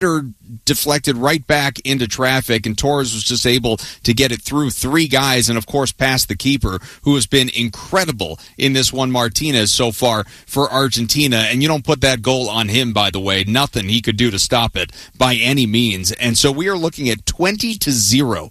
deflected right back into traffic, and Torres was just able to get it through three guys and, of course, past the keeper, who has been incredible in this one, Martinez, so far for Argentina. And you don't put that goal on him, by the way. Nothing he could do to stop it by any means. And so we are looking at 20-0.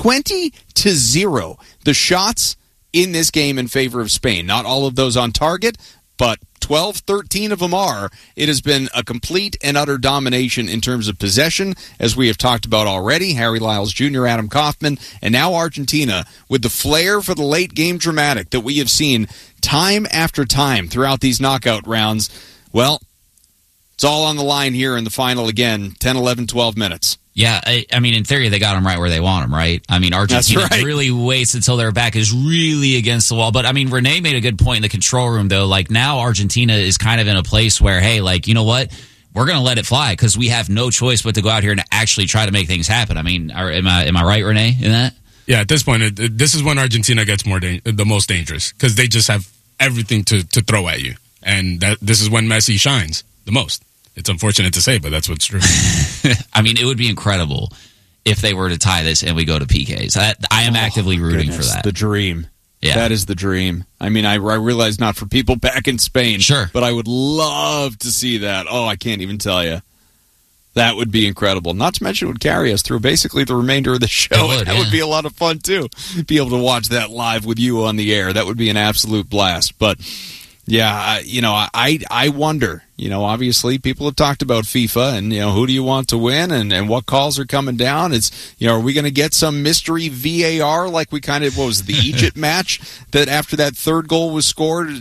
20-0. The shots in this game in favor of Spain. Not all of those on target, but 12, 13 of them are. It has been a complete and utter domination in terms of possession, as we have talked about already. Harry Lyles Jr., Adam Kaufman, and now Argentina, with the flair for the late game dramatic that we have seen time after time throughout these knockout rounds. Well, it's all on the line here in the final again, 10, 11, 12 minutes. Yeah, I mean, in theory, they got them right where they want them, right? I mean, Argentina really waits until their back is really against the wall. But, I mean, Renee made a good point in the control room, though. Like, now Argentina is kind of in a place where, hey, like, you know what? We're going to let it fly because we have no choice but to go out here and actually try to make things happen. I mean, am I right, Renee, in that? Yeah, at this point, this is when Argentina gets the most dangerous because they just have everything to throw at you. And this is when Messi shines the most. It's unfortunate to say, but that's what's true. I mean, it would be incredible if they were to tie this and we go to PKs. I am actively rooting for that. The dream. Yeah. That is the dream. I mean, I realize not for people back in Spain, sure, but I would love to see that. Oh, I can't even tell you. That would be incredible. Not to mention it would carry us through basically the remainder of the show. That would be a lot of fun, too. Be able to watch that live with you on the air. That would be an absolute blast. But yeah, I wonder, obviously people have talked about FIFA and, who do you want to win and what calls are coming down. It's, are we going to get some mystery VAR like we what was it, the Egypt match that after that third goal was scored,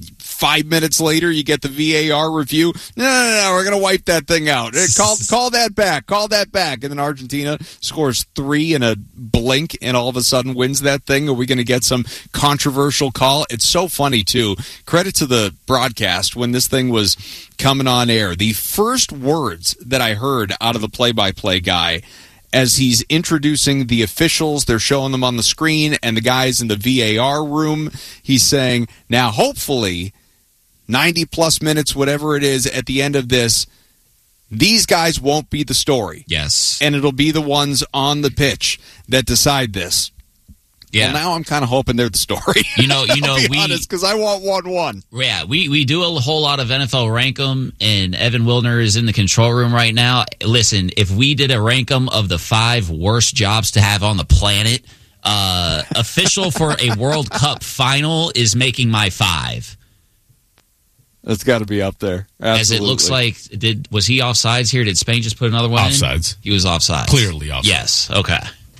5 minutes later you get the VAR review? No, we're going to wipe that thing out. Call that back. And then Argentina scores 3 in a blink and all of a sudden wins that thing. Are we going to get some controversial call? It's so funny, too. Credit to the broadcast when this thing was coming on air. The first words that I heard out of the play-by-play guy as he's introducing the officials, they're showing them on the screen, and the guys in the VAR room, he's saying, now hopefully 90-plus minutes, whatever it is, at the end of this, these guys won't be the story. Yes. And it'll be the ones on the pitch that decide this. Yeah. Well, now I'm kind of hoping they're the story. Because I want 1-1. Yeah, we do a whole lot of NFL Rank-em, and Evan Wilner is in the control room right now. Listen, if we did a Rank-em of the 5 worst jobs to have on the planet, official for a World Cup final is making my 5. That's got to be up there. Absolutely. As it looks like, was he offsides here? Did Spain just put another one offsides. In? He was offsides. Clearly offsides. Yes, okay.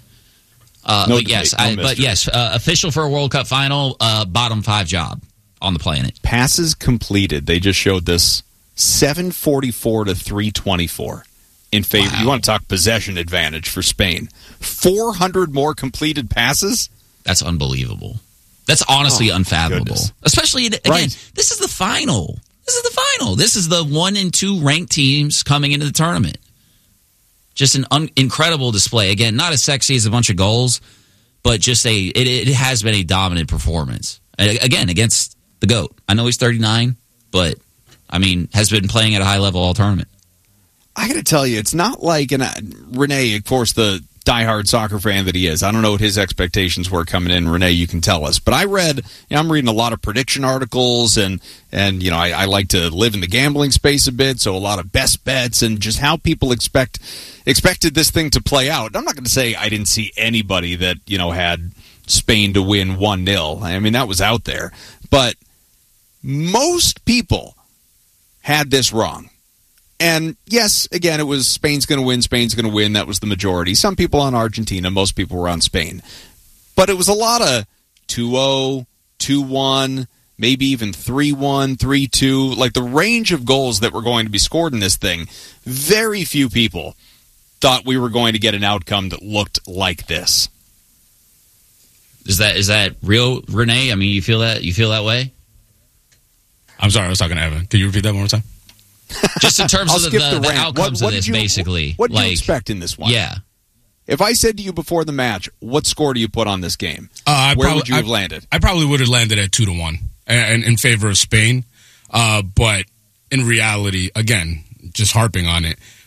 Official for a World Cup final, bottom 5 job on the planet. Passes completed. They just showed this 744 to 324 in favor. Wow. You want to talk possession advantage for Spain? 400 more completed passes. That's unbelievable. That's honestly unfathomable. Goodness. Especially again, This is the final. This is the 1 and 2 ranked teams coming into the tournament. Just an incredible display. Again, not as sexy as a bunch of goals, but just it has been a dominant performance. Again, against the GOAT. I know he's 39, but, I mean, has been playing at a high level all tournament. I got to tell you, it's not like, Renee, of course, the diehard soccer fan that he is. I don't know what his expectations were coming in. Renee, you can tell us. But I'm reading a lot of prediction articles, and I like to live in the gambling space a bit, so a lot of best bets and just how people expected this thing to play out. I'm not going to say I didn't see anybody that, had Spain to win 1-0. I mean, that was out there. But most people had this wrong. And yes, again, it was Spain's going to win. That was the majority. Some people on Argentina, most people were on Spain. But it was a lot of 2-0, 2-1, maybe even 3-1, 3-2. Like the range of goals that were going to be scored in this thing, very few people thought we were going to get an outcome that looked like this. Is that real, Renee? I mean, you feel that way? I'm sorry, I was talking to Evan. Could you repeat that one more time? Just in terms of the outcomes of this, basically. What do you expect in this one? Yeah. If I said to you before the match, what score do you put on this game? Where would you have landed? I probably would have landed at 2-1 and in favor of Spain. But in reality, again, just harping on it,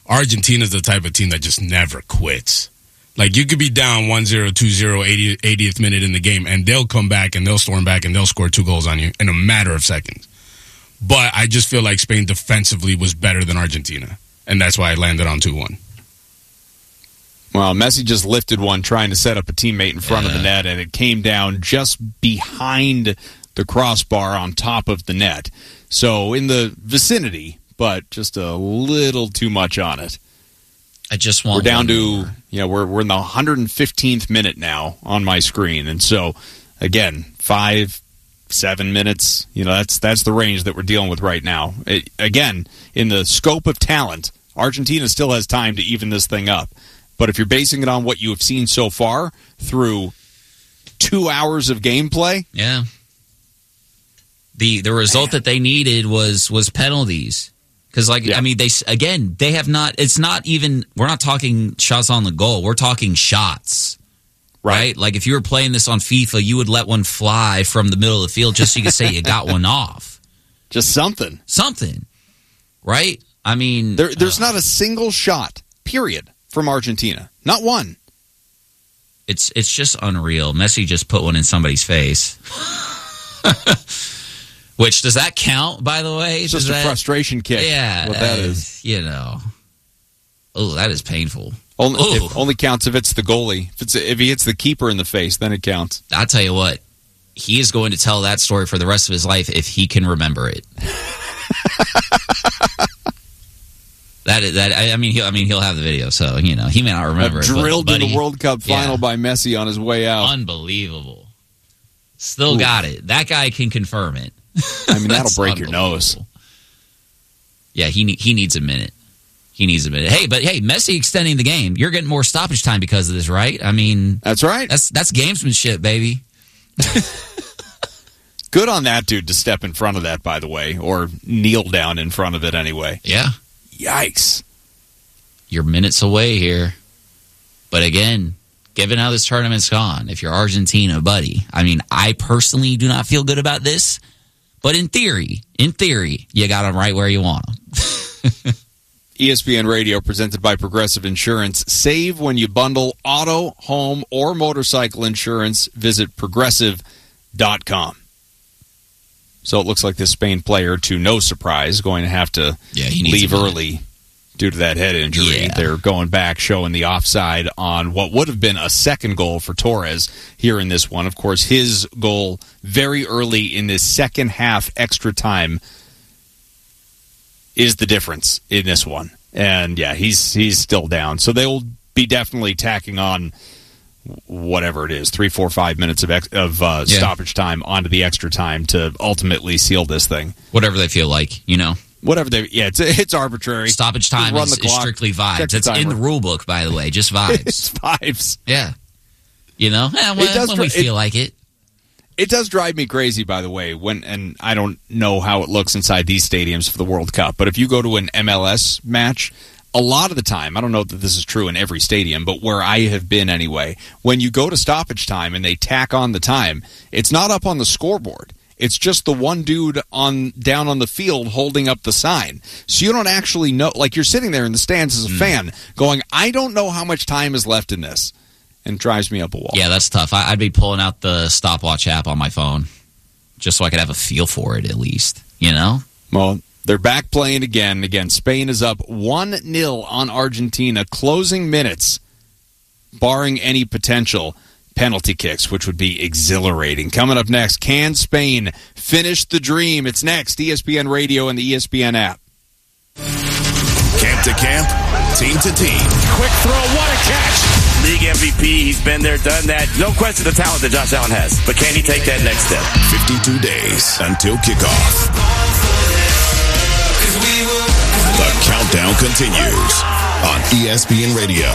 Argentina's the type of team that just never quits. Like, you could be down 1-0, 2-0, 80th minute in the game, and they'll come back, and they'll storm back, and they'll score 2 goals on you in a matter of seconds. But I just feel like Spain defensively was better than Argentina, and that's why I landed on 2-1. Well, Messi just lifted one trying to set up a teammate in front of the net, and it came down just behind the crossbar on top of the net. So in the vicinity, but just a little too much on it. I just want. We're down to we're in the 115th minute now on my screen, and so again 5-7 minutes. That's the range that we're dealing with right now. Again, in the scope of talent, Argentina still has time to even this thing up. But if you're basing it on what you have seen so far through 2 hours of gameplay, the result that they needed was penalties. Because, they have not. It's not even. We're not talking shots on the goal. We're talking shots, right? Like, if you were playing this on FIFA, you would let one fly from the middle of the field just so you could say you got one off. Just something, right? I mean, there's not a single shot, period, from Argentina. Not one. It's just unreal. Messi just put one in somebody's face. Which, does that count, by the way? It's just a frustration kick. Yeah. What that is. Oh, that is painful. Only counts if it's the goalie. If he hits the keeper in the face, then it counts. I'll tell you what. He is going to tell that story for the rest of his life if he can remember it. He'll have the video, so, he may not remember it. Drilled in the World Cup final by Messi on his way out. Unbelievable. Still got it. That guy can confirm it. That'll break your nose. Yeah, he needs a minute. Hey, Messi extending the game. You're getting more stoppage time because of this, right? That's right. That's gamesmanship, baby. Good on that dude to step in front of that, by the way, or kneel down in front of it anyway. Yeah. Yikes. You're minutes away here. But again, given how this tournament's gone, if you're Argentina, buddy, I personally do not feel good about this. But in theory, you got them right where you want them. ESPN Radio, presented by Progressive Insurance. Save when you bundle auto, home, or motorcycle insurance. Visit Progressive.com. So it looks like this Spain player, to no surprise, going to have to leave early due to that head injury. Yeah. They're going back, showing the offside on what would have been a second goal for Torres here in this one. Of course, his goal very early in this second half extra time is the difference in this one. And, he's still down. So they'll be definitely tacking on whatever it is, 3, 4, 5 minutes of stoppage time onto the extra time to ultimately seal this thing. Whatever they feel like, Whatever it's arbistrary. Stoppage time is strictly vibes. It's in the rule book, by the way, just vibes. It's vibes. Yeah. When we feel like it. It does drive me crazy, by the way, and I don't know how it looks inside these stadiums for the World Cup, but if you go to an MLS match, a lot of the time, I don't know that this is true in every stadium, but where I have been anyway, when you go to stoppage time and they tack on the time, it's not up on the scoreboard. It's just the one dude down on the field holding up the sign. So you don't actually know. Like, you're sitting there in the stands as a fan going, I don't know how much time is left in this. And it drives me up a wall. Yeah, that's tough. I'd be pulling out the stopwatch app on my phone just so I could have a feel for it at least, Well, they're back playing again. Again, Spain is up 1-0 on Argentina. Closing minutes, barring any potential penalty kicks, which would be exhilarating. Coming up next, can Spain finish the dream? It's next, ESPN Radio and the ESPN app. Camp to camp, team to team. Quick throw, what a catch! League MVP, he's been there, done that. No question the talent that Josh Allen has. But can he take that next step? 52 days until kickoff. The countdown continues on ESPN Radio.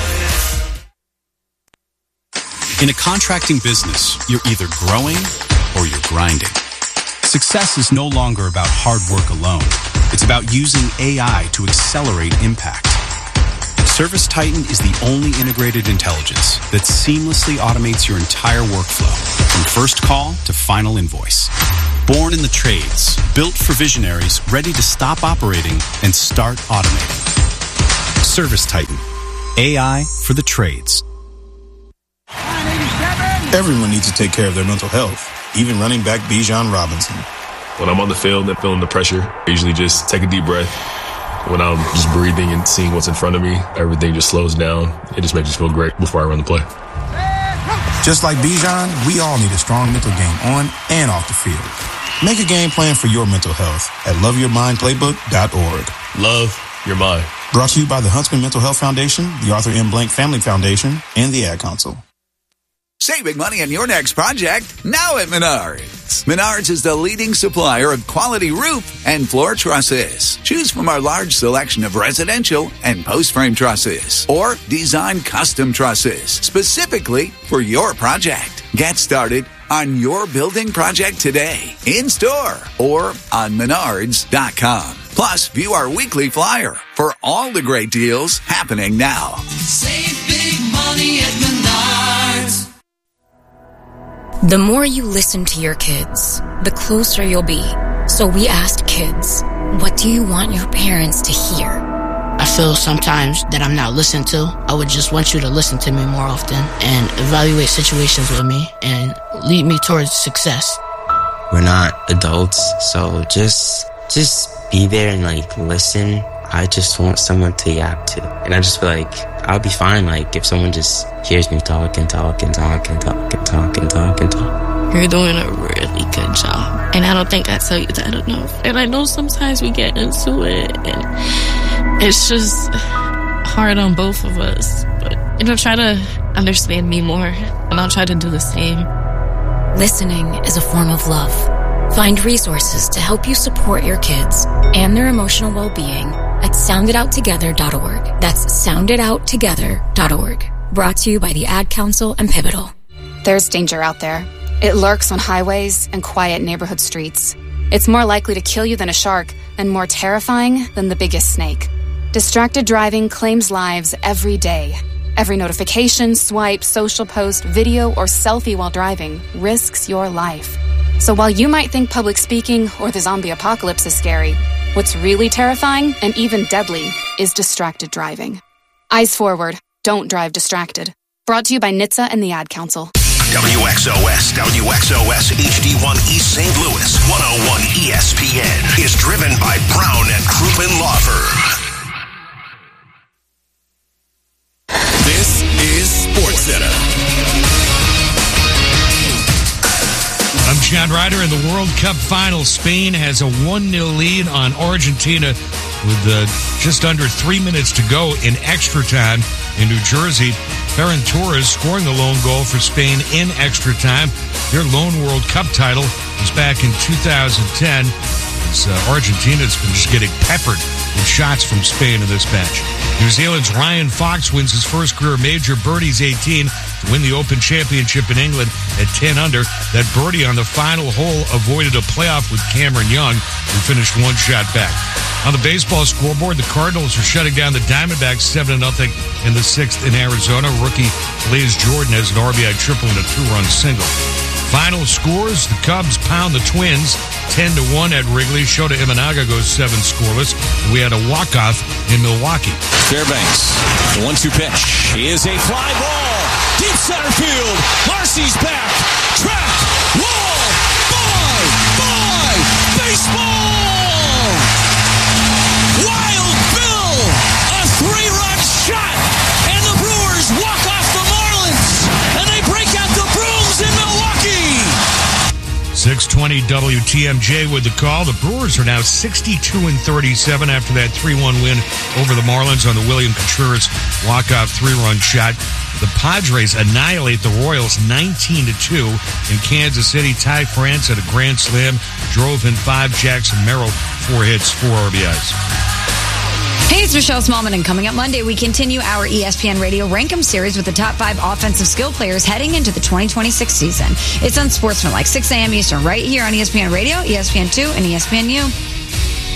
In a contracting business, you're either growing or you're grinding. Success is no longer about hard work alone. It's about using AI to accelerate impact. ServiceTitan is the only integrated intelligence that seamlessly automates your entire workflow, from first call to final invoice. Born in the trades, built for visionaries ready to stop operating and start automating. Service Titan. AI for the trades. Everyone needs to take care of their mental health, even running back Bijan Robinson. When I'm on the field and feeling the pressure, I usually just take a deep breath. When I'm just breathing and seeing what's in front of me, everything just slows down. It just makes me feel great before I run the play. Just like Bijan, we all need a strong mental game on and off the field. Make a game plan for your mental health at loveyourmindplaybook.org. Love your mind. Brought to you by the Huntsman Mental Health Foundation, the Arthur M. Blank Family Foundation, and the Ad Council. Save big money on your next project now at Menards. Menards is the leading supplier of quality roof and floor trusses. Choose from our large selection of residential and post-frame trusses or design custom trusses specifically for your project. Get started on your building project today, in-store or on Menards.com. Plus, view our weekly flyer for all the great deals happening now. Save big money at Menards. The more you listen to your kids, the closer you'll be. So we asked kids, what do you want your parents to hear? I feel sometimes that I'm not listened to. I would just want you to listen to me more often and evaluate situations with me and lead me towards success. We're not adults, so just be there and listen. I just want someone to yap to. And I just feel like I'll be fine if someone just hears me talk and talk and talk and talk and talk and talk and talk. You're doing a really good job. And I don't think I tell you that enough. And I know sometimes we get into it and it's just hard on both of us. But, try to understand me more and I'll try to do the same. Listening is a form of love. Find resources to help you support your kids and their emotional well-being at sounditouttogether.org. That's sounditouttogether.org. Brought to you by the Ad Council and Pivotal. There's danger out there. It lurks on highways and quiet neighborhood streets. It's more likely to kill you than a shark and more terrifying than the biggest snake. Distracted driving claims lives every day. Every notification, swipe, social post, video, or selfie while driving risks your life. So while you might think public speaking or the zombie apocalypse is scary, what's really terrifying and even deadly is distracted driving. Eyes forward. Don't drive distracted. Brought to you by NHTSA and the Ad Council. WXOS HD1 East St. Louis 101 ESPN is driven by Brown and Crouppen Law Firm. This is SportsCenter. I'm John Ryder. In the World Cup final, Spain has a 1-0 lead on Argentina with just under 3 minutes to go in extra time in New Jersey. Ferran Torres scoring the lone goal for Spain in extra time. Their lone World Cup title was back in 2010. As Argentina's been just getting peppered with shots from Spain in this match. New Zealand's Ryan Fox wins his first career major. Birdie's 18 to win the Open Championship in England at 10 under. That birdie on the final hole avoided a playoff with Cameron Young, who finished one shot back. On the baseball scoreboard, the Cardinals are shutting down the Diamondbacks 7-0 in the 6th in Arizona. Rookie Blaze Jordan has an RBI triple and a 2-run single. Final scores, the Cubs pound the Twins 10-1 at Wrigley. Shota Imanaga goes 7 scoreless. We had a walk-off in Milwaukee. Fairbanks, the 1-2 pitch is a fly ball. Deep center field. Marcy's back. Track. Wall. Bye. Baseball. Wild Bill. A 3-run shot. And the Brewers walk off the Marlins. And they break out the Brooms in Milwaukee. 620 WTMJ with the call. The Brewers are now 62-37 after that 3-1 win over the Marlins on the William Contreras walk-off 3-run shot. The Padres annihilate the Royals 19-2 in Kansas City. Ty France at a grand slam drove in 5. Jackson Merrill 4 hits, 4 RBIs. Hey, it's Michelle Smallman, and coming up Monday, we continue our ESPN Radio Rankem series with the top 5 offensive skill players heading into the 2026 season. It's on Sportsman, 6 a.m. Eastern, right here on ESPN Radio, ESPN2, and ESPNU.